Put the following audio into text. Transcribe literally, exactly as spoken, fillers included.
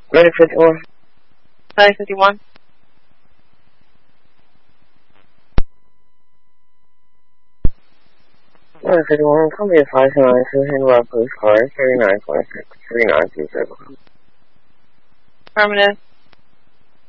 nine fifty-one. nine fifty-one. nine fifty-one, come be five nine two, Handle Police Car, thirty-nine twenty-six, three nine two zero. Affirmative.